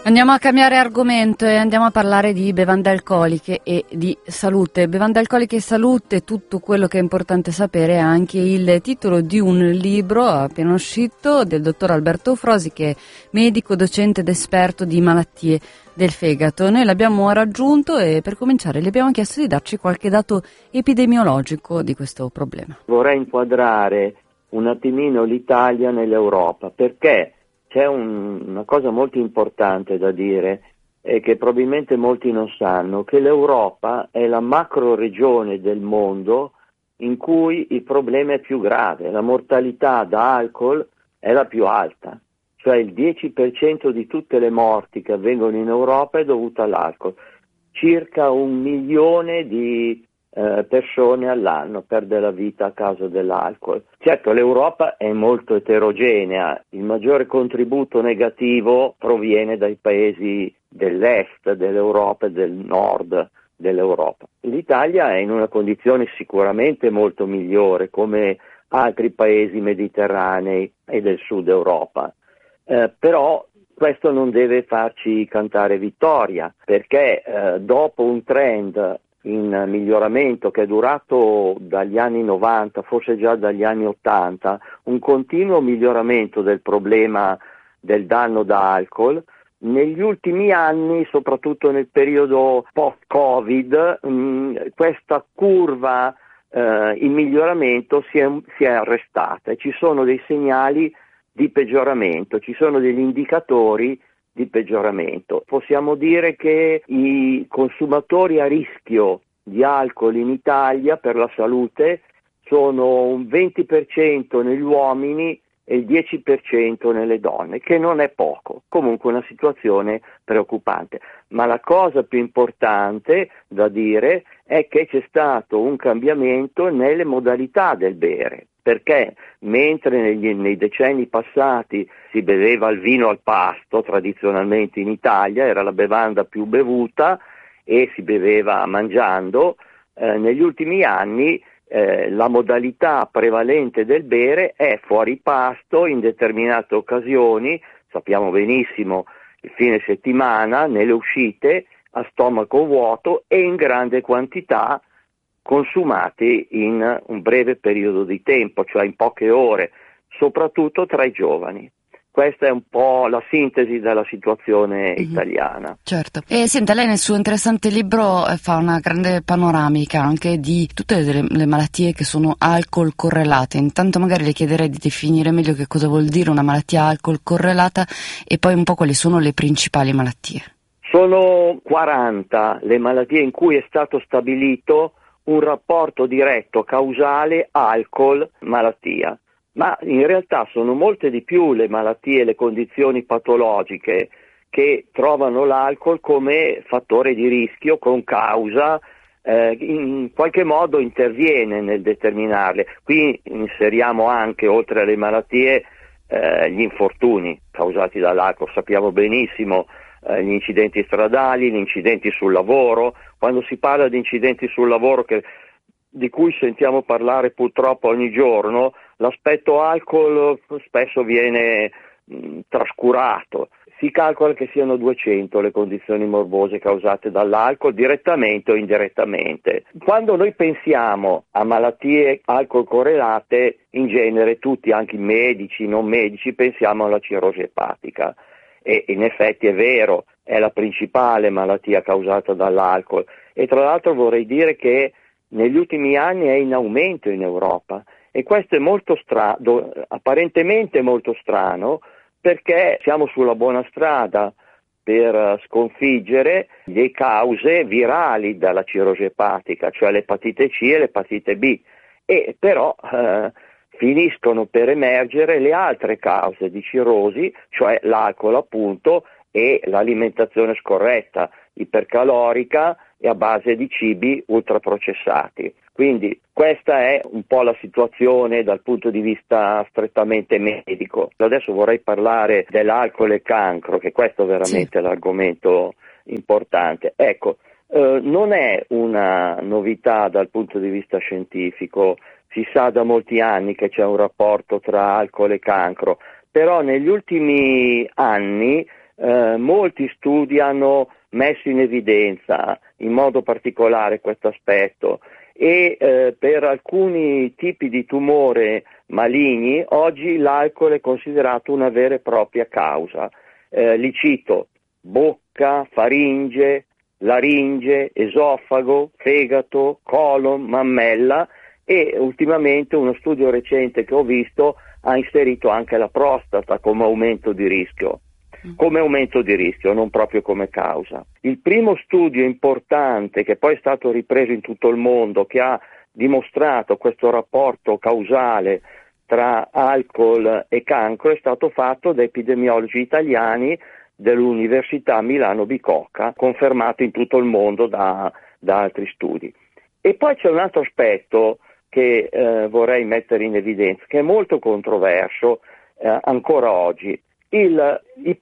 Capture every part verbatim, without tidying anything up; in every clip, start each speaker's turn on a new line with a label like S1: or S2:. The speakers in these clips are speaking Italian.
S1: Andiamo a cambiare argomento e andiamo a parlare di bevande alcoliche e di salute. Bevande alcoliche e salute, tutto quello che è importante sapere, è anche il titolo di un libro appena uscito del dottor Alberto Frosi, che è medico, docente ed esperto di malattie del fegato. Noi l'abbiamo raggiunto e per cominciare gli abbiamo chiesto di darci qualche dato epidemiologico di questo problema.
S2: Vorrei inquadrare un attimino l'Italia nell'Europa, perché c'è un, una cosa molto importante da dire e che probabilmente molti non sanno, che l'Europa è la macro regione del mondo in cui il problema è più grave, la mortalità da alcol è la più alta, cioè il dieci per cento di tutte le morti che avvengono in Europa è dovuta all'alcol, circa un milione di eh, persone all'anno perde la vita a causa dell'alcol. Certo, l'Europa è molto eterogenea, il maggiore contributo negativo proviene dai paesi dell'est dell'Europa e del nord dell'Europa. L'Italia è in una condizione sicuramente molto migliore, come altri paesi mediterranei e del sud Europa, eh, però questo non deve farci cantare vittoria, perché eh, dopo un trend in miglioramento che è durato dagli anni novanta, forse già dagli anni ottanta, un continuo miglioramento del problema del danno da alcol, negli ultimi anni, soprattutto nel periodo post-Covid, mh, questa curva eh, in miglioramento si è, si è arrestata e ci sono dei segnali di peggioramento, ci sono degli indicatori di peggioramento. Possiamo dire che i consumatori a rischio di alcol in Italia per la salute sono un venti per cento negli uomini e il dieci per cento nelle donne, che non è poco, comunque una situazione preoccupante. Ma la cosa più importante da dire è che c'è stato un cambiamento nelle modalità del bere, perché mentre negli, nei decenni passati si beveva il vino al pasto, tradizionalmente in Italia era la bevanda più bevuta e si beveva mangiando, eh, negli ultimi anni eh, la modalità prevalente del bere è fuori pasto in determinate occasioni, sappiamo benissimo il fine settimana, nelle uscite, a stomaco vuoto e in grande quantità, consumati in un breve periodo di tempo, cioè in poche ore, soprattutto tra i giovani. Questa è un po' la sintesi della situazione mm-hmm. italiana.
S1: Certo. E senta, lei nel suo interessante libro fa una grande panoramica anche di tutte le, le malattie che sono alcol correlate. Intanto magari le chiederei di definire meglio che cosa vuol dire una malattia alcol correlata e poi un po' quali sono le principali malattie.
S2: Sono quaranta le malattie in cui è stato stabilito un rapporto diretto causale alcol-malattia, ma in realtà sono molte di più le malattie e le condizioni patologiche che trovano l'alcol come fattore di rischio, con causa, eh, in qualche modo interviene nel determinarle. Qui inseriamo anche, oltre alle malattie, eh, gli infortuni causati dall'alcol. Sappiamo benissimo eh, gli incidenti stradali, gli incidenti sul lavoro. Quando si parla di incidenti sul lavoro che, di cui sentiamo parlare purtroppo ogni giorno, l'aspetto alcol spesso viene mh, trascurato. Si calcola che siano duecento le condizioni morbose causate dall'alcol, direttamente o indirettamente. Quando noi pensiamo a malattie alcol correlate, in genere tutti, anche i medici, non medici, pensiamo alla cirrosi epatica. E in effetti è vero, è la principale malattia causata dall'alcol. E tra l'altro vorrei dire che negli ultimi anni è in aumento in Europa. E questo è molto strano, apparentemente molto strano, perché siamo sulla buona strada per sconfiggere le cause virali della cirrosi epatica, cioè l'epatite C e l'epatite B, e però eh, finiscono per emergere le altre cause di cirrosi, cioè l'alcol appunto e l'alimentazione scorretta, ipercalorica e a base di cibi ultraprocessati. Quindi questa è un po' la situazione dal punto di vista strettamente medico. Adesso vorrei parlare dell'alcol e cancro, che questo è veramente sì. l'argomento importante. Ecco, eh, non è una novità dal punto di vista scientifico, si sa da molti anni che c'è un rapporto tra alcol e cancro, però negli ultimi anni eh, molti studi hanno messo in evidenza in modo particolare questo aspetto e eh, per alcuni tipi di tumore maligni oggi l'alcol è considerato una vera e propria causa. Eh, li cito: bocca, faringe, laringe, esofago, fegato, colon, mammella, e ultimamente uno studio recente che ho visto ha inserito anche la prostata come aumento di rischio, come aumento di rischio, non proprio come causa. Il primo studio importante, che poi è stato ripreso in tutto il mondo, che ha dimostrato questo rapporto causale tra alcol e cancro, è stato fatto da epidemiologi italiani dell'Università Milano Bicocca, confermato in tutto il mondo da, da altri studi. E poi c'è un altro aspetto che eh, vorrei mettere in evidenza, che è molto controverso eh, ancora oggi: il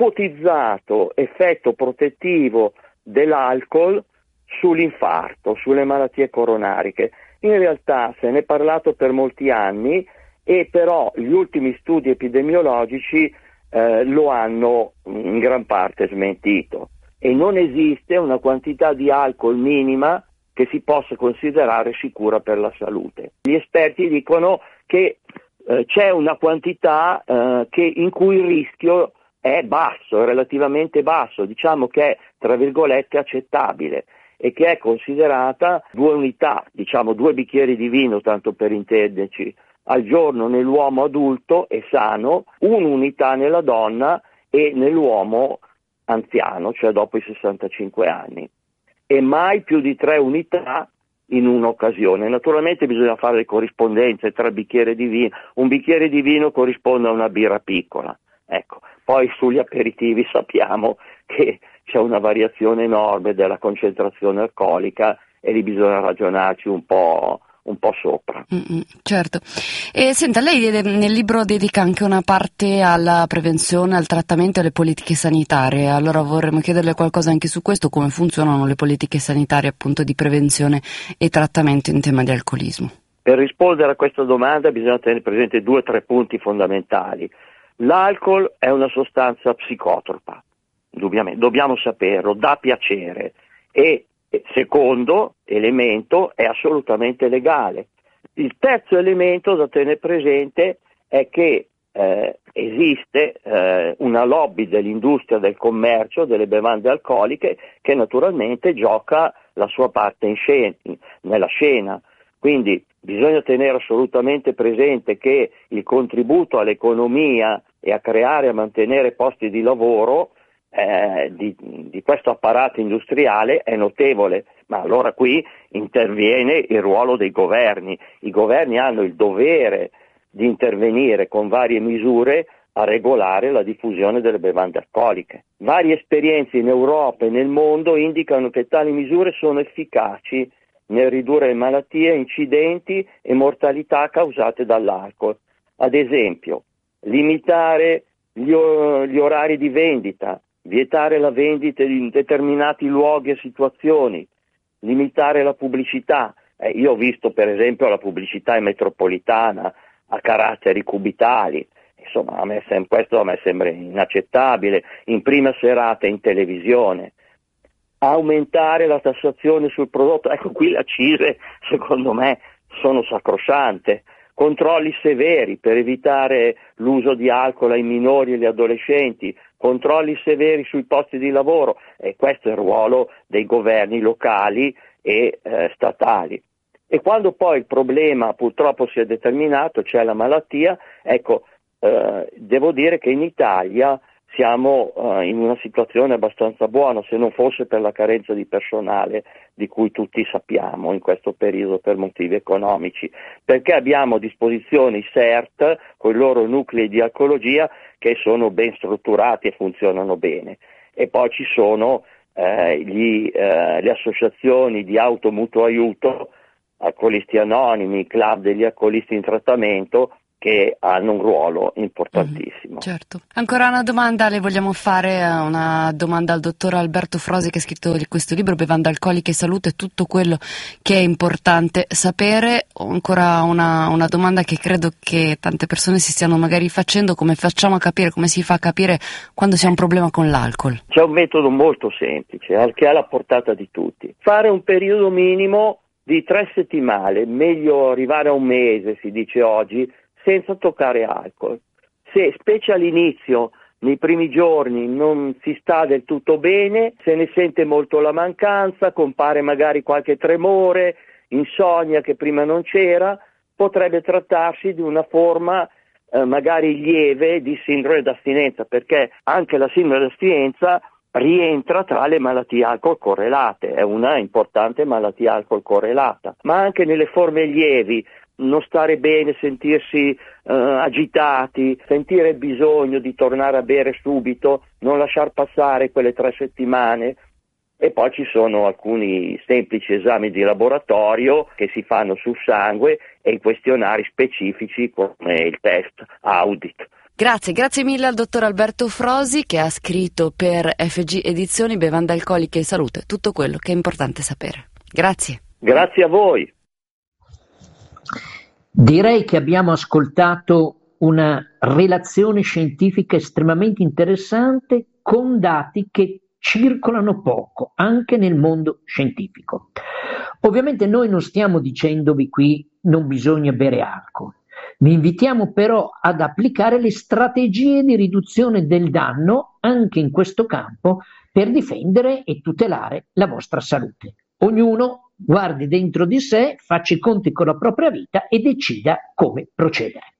S2: ipotizzato effetto protettivo dell'alcol sull'infarto, sulle malattie coronariche. In realtà se ne è parlato per molti anni, e però gli ultimi studi epidemiologici eh, lo hanno in gran parte smentito, e non esiste una quantità di alcol minima che si possa considerare sicura per la salute. Gli esperti dicono che eh, c'è una quantità eh, che, in cui il rischio è basso, è relativamente basso, diciamo che è tra virgolette accettabile, e che è considerata due unità, diciamo due bicchieri di vino, tanto per intenderci, al giorno nell'uomo adulto e sano, un'unità nella donna e nell'uomo anziano, cioè dopo i sessantacinque anni, e mai più di tre unità in un'occasione. Naturalmente bisogna fare le corrispondenze tra bicchiere di vino, un bicchiere di vino corrisponde a una birra piccola, ecco. Poi sugli aperitivi sappiamo che c'è una variazione enorme della concentrazione alcolica e lì bisogna ragionarci un po', un po' sopra.
S1: Mm-mm, certo. E senta, lei nel libro dedica anche una parte alla prevenzione, al trattamento e alle politiche sanitarie. Allora vorremmo chiederle qualcosa anche su questo: come funzionano le politiche sanitarie appunto di prevenzione e trattamento in tema di alcolismo?
S2: Per rispondere a questa domanda bisogna tenere presente due o tre punti fondamentali. L'alcol è una sostanza psicotropa, indubbiamente, dobbiamo saperlo, dà piacere, e secondo elemento è assolutamente legale. Il terzo elemento da tenere presente è che eh, esiste eh, una lobby dell'industria del commercio delle bevande alcoliche che naturalmente gioca la sua parte in scena, nella scena. Quindi bisogna tenere assolutamente presente che il contributo all'economia e a creare e a mantenere posti di lavoro eh, di, di questo apparato industriale è notevole, ma allora qui interviene il ruolo dei governi. I governi hanno il dovere di intervenire con varie misure a regolare la diffusione delle bevande alcoliche. Varie esperienze in Europa e nel mondo indicano che tali misure sono efficaci nel ridurre le malattie, incidenti e mortalità causate dall'alcol. Ad esempio, limitare gli, o- gli orari di vendita, vietare la vendita in determinati luoghi e situazioni, limitare la pubblicità. Eh, io ho visto per esempio la pubblicità in metropolitana a caratteri cubitali, insomma a me sem- questo a me sembra inaccettabile, in prima serata in televisione. Aumentare la tassazione sul prodotto, ecco qui le accise secondo me sono sacrosante. Controlli severi per evitare l'uso di alcol ai minori e agli adolescenti, controlli severi sui posti di lavoro, e questo è il ruolo dei governi locali e eh, statali. E quando poi il problema purtroppo si è determinato, c'è la malattia, ecco, eh, devo dire che in Italia siamo uh, in una situazione abbastanza buona, se non fosse per la carenza di personale di cui tutti sappiamo in questo periodo per motivi economici, perché abbiamo a disposizione i S E R T con i loro nuclei di alcologia che sono ben strutturati e funzionano bene, e poi ci sono eh, gli, eh, le associazioni di automutuo aiuto, Alcolisti Anonimi, Club degli Alcolisti in Trattamento, che hanno un ruolo importantissimo.
S1: Mm, certo. Ancora una domanda le vogliamo fare, una domanda al dottor Alberto Frosi, che ha scritto questo libro Bevande alcoliche e salute, tutto quello che è importante sapere. Ho ancora una, una domanda che credo che tante persone si stiano magari facendo: come facciamo a capire, come si fa a capire quando si ha un problema con l'alcol?
S2: C'è un metodo molto semplice, che ha la portata di tutti: fare un periodo minimo di tre settimane, meglio arrivare a un mese, si dice oggi, senza toccare alcol. Se, specie all'inizio, nei primi giorni, non si sta del tutto bene, se ne sente molto la mancanza, compare magari qualche tremore, insonnia che prima non c'era, potrebbe trattarsi di una forma eh, magari lieve di sindrome d'astinenza, perché anche la sindrome d'astinenza rientra tra le malattie alcol correlate, è una importante malattia alcol correlata, ma anche nelle forme lievi, non stare bene, sentirsi eh, agitati, sentire il bisogno di tornare a bere subito, non lasciar passare quelle tre settimane. E poi ci sono alcuni semplici esami di laboratorio che si fanno sul sangue e i questionari specifici come il test Audit.
S1: Grazie, grazie mille al dottor Alberto Frosi, che ha scritto per F G Edizioni Bevande alcoliche e salute, tutto quello che è importante sapere. Grazie.
S2: Grazie a voi.
S3: Direi che abbiamo ascoltato una relazione scientifica estremamente interessante con dati che circolano poco anche nel mondo scientifico. Ovviamente noi non stiamo dicendovi qui non bisogna bere alcol, vi invitiamo però ad applicare le strategie di riduzione del danno anche in questo campo per difendere e tutelare la vostra salute. Ognuno guardi dentro di sé, faccia i conti con la propria vita e decida come procedere.